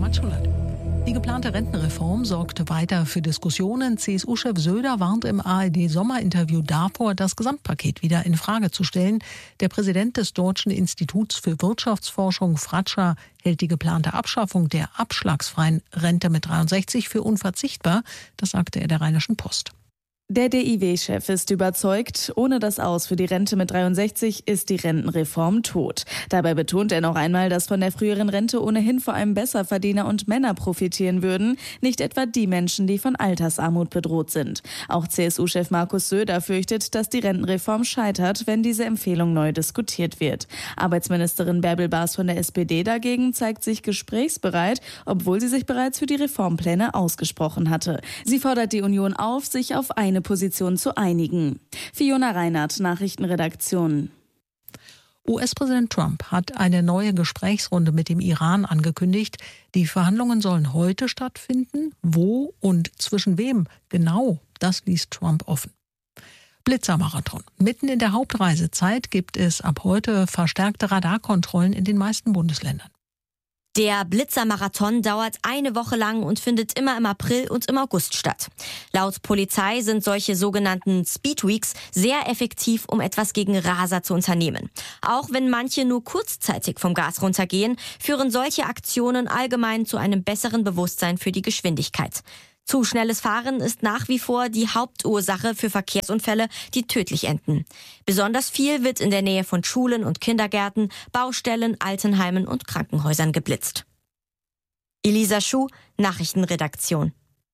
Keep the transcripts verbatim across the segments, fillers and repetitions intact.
Ratschulert. Die geplante Rentenreform sorgt weiter für Diskussionen. C S U-Chef Söder warnt im A R D-Sommerinterview davor, das Gesamtpaket wieder in Frage zu stellen. Der Präsident des Deutschen Instituts für Wirtschaftsforschung, Fratscher, hält die geplante Abschaffung der abschlagsfreien Rente mit dreiundsechzig für unverzichtbar. Das sagte er der Rheinischen Post. Der D I W-Chef ist überzeugt, ohne das Aus für die Rente mit dreiundsechzig ist die Rentenreform tot. Dabei betont er noch einmal, dass von der früheren Rente ohnehin vor allem Besserverdiener und Männer profitieren würden, nicht etwa die Menschen, die von Altersarmut bedroht sind. Auch C S U-Chef Markus Söder fürchtet, dass die Rentenreform scheitert, wenn diese Empfehlung neu diskutiert wird. Arbeitsministerin Bärbel Baas von der S P D dagegen zeigt sich gesprächsbereit, obwohl sie sich bereits für die Reformpläne ausgesprochen hatte. Sie fordert die Union auf, sich auf eine Position zu einigen. Fiona Reinhardt, Nachrichtenredaktion. U S-Präsident Trump hat eine neue Gesprächsrunde mit dem Iran angekündigt. Die Verhandlungen sollen heute stattfinden. Wo und zwischen wem genau, das ließ Trump offen. Blitzermarathon. Mitten in der Hauptreisezeit gibt es ab heute verstärkte Radarkontrollen in den meisten Bundesländern. Der Blitzermarathon dauert eine Woche lang und findet immer im April und im August statt. Laut Polizei sind solche sogenannten Speedweeks sehr effektiv, um etwas gegen Raser zu unternehmen. Auch wenn manche nur kurzzeitig vom Gas runtergehen, führen solche Aktionen allgemein zu einem besseren Bewusstsein für die Geschwindigkeit. Zu schnelles Fahren ist nach wie vor die Hauptursache für Verkehrsunfälle, die tödlich enden. Besonders viel wird in der Nähe von Schulen und Kindergärten, Baustellen, Altenheimen und Krankenhäusern geblitzt. Elisa Schuh, Nachrichtenredaktion.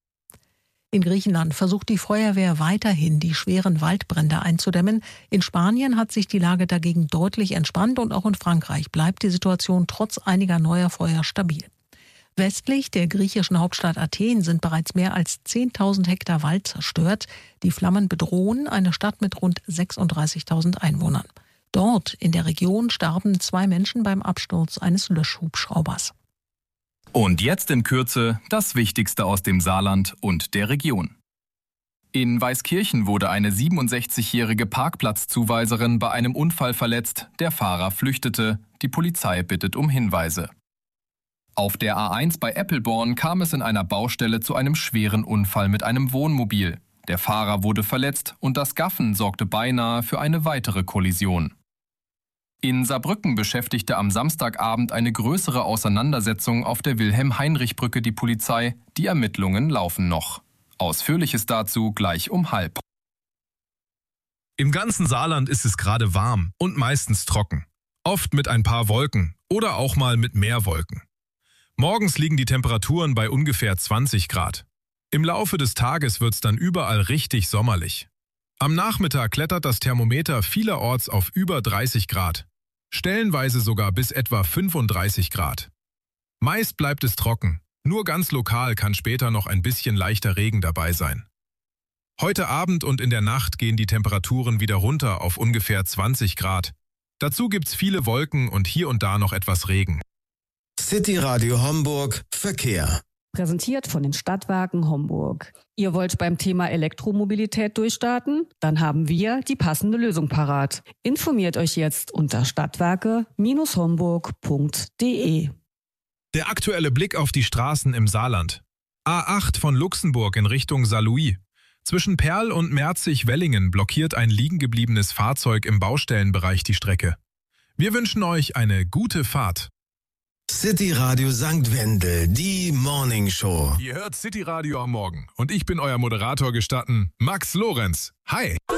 In Griechenland versucht die Feuerwehr weiterhin, die schweren Waldbrände einzudämmen. In Spanien hat sich die Lage dagegen deutlich entspannt und auch in Frankreich bleibt die Situation trotz einiger neuer Feuer stabil. Westlich der griechischen Hauptstadt Athen sind bereits mehr als zehntausend Hektar Wald zerstört. Die Flammen bedrohen eine Stadt mit rund sechsunddreißigtausend Einwohnern. Dort in der Region starben zwei Menschen beim Absturz eines Löschhubschraubers. Und jetzt in Kürze das Wichtigste aus dem Saarland und der Region. In Weißkirchen wurde eine siebenundsechzigjährige Parkplatzzuweiserin bei einem Unfall verletzt. Der Fahrer flüchtete. Die Polizei bittet um Hinweise. Auf der A eins bei Eppelborn kam es in einer Baustelle zu einem schweren Unfall mit einem Wohnmobil. Der Fahrer wurde verletzt und das Gaffen sorgte beinahe für eine weitere Kollision. In Saarbrücken beschäftigte am Samstagabend eine größere Auseinandersetzung auf der Wilhelm-Heinrich-Brücke die Polizei. Die Ermittlungen laufen noch. Ausführliches dazu gleich um halb. Im ganzen Saarland ist es gerade warm und meistens trocken. Oft mit ein paar Wolken oder auch mal mit mehr Wolken. Morgens liegen die Temperaturen bei ungefähr zwanzig Grad. Im Laufe des Tages wird es dann überall richtig sommerlich. Am Nachmittag klettert das Thermometer vielerorts auf über dreißig Grad. Stellenweise sogar bis etwa fünfunddreißig Grad. Meist bleibt es trocken. Nur ganz lokal kann später noch ein bisschen leichter Regen dabei sein. Heute Abend und in der Nacht gehen die Temperaturen wieder runter auf ungefähr zwanzig Grad. Dazu gibt's viele Wolken und hier und da noch etwas Regen. City Radio Homburg Verkehr. Präsentiert von den Stadtwerken Homburg. Ihr wollt beim Thema Elektromobilität durchstarten? Dann haben wir die passende Lösung parat. Informiert euch jetzt unter stadtwerke Bindestrich homburg punkt de. Der aktuelle Blick auf die Straßen im Saarland. A acht von Luxemburg in Richtung Saarlouis. Zwischen Perl und Merzig-Wellingen blockiert ein liegengebliebenes Fahrzeug im Baustellenbereich die Strecke. Wir wünschen euch eine gute Fahrt. City Radio Sankt Wendel, die Morning Show. Ihr hört City Radio am Morgen und ich bin euer Moderator gestatten, Max Lorenz. Hi!